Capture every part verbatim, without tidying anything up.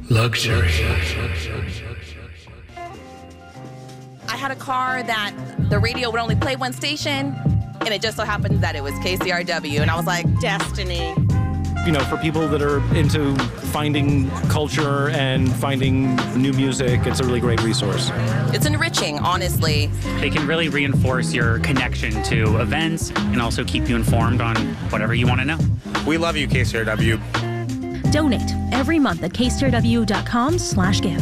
Luxury. I had a car that the radio would only play one station, and it just so happened that it was K C R W, and I was like, destiny. You know, for people that are into finding culture and finding new music, it's a really great resource. It's enriching, honestly. They can really reinforce your connection to events and also keep you informed on whatever you want to know. We love you, K C R W. Donate every month at k c r w dot com slash give.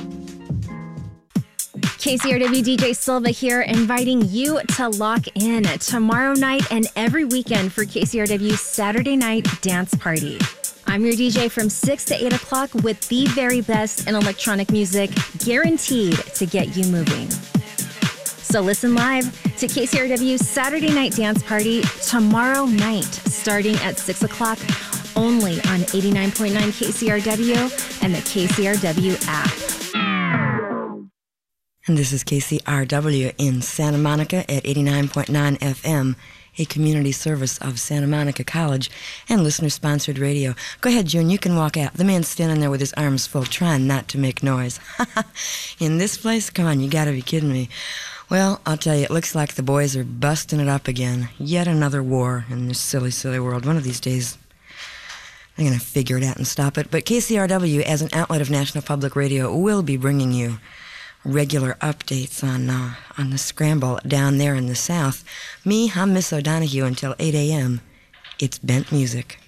K C R W D J Silva here, inviting you to lock in tomorrow night and every weekend for K C R W's Saturday Night Dance Party. I'm your D J from six to eight o'clock with the very best in electronic music, guaranteed to get you moving. So listen live to K C R W's Saturday Night Dance Party tomorrow night, starting at six o'clock, only on eighty-nine point nine K C R W and the K C R W app. And this is K C R W in Santa Monica at eighty-nine point nine F M, a community service of Santa Monica College and listener-sponsored radio. Go ahead, June, you can walk out. The man's standing there with his arms full, trying not to make noise. In this place? Come on, you gotta be kidding me. Well, I'll tell you, it looks like the boys are busting it up again. Yet another war in this silly, silly world. One of these days, they're gonna figure it out and stop it. But K C R W, as an outlet of National Public Radio, will be bringing you regular updates on uh, on the scramble down there in the South. Me, I'm Miss O'Donoghue until eight a.m. It's Bent Music.